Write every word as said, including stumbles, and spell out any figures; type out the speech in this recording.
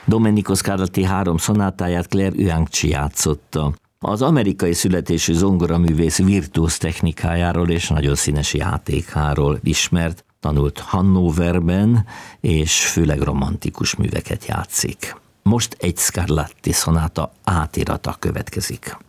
Domenico Scarlatti három szonátáját Claire Yuangchi játszotta. Az amerikai születésű zongoraművész virtuóz technikájáról és nagyon színes játékáról ismert, tanult Hannoverben, és főleg romantikus műveket játszik. Most egy Scarlatti szonáta átirata következik.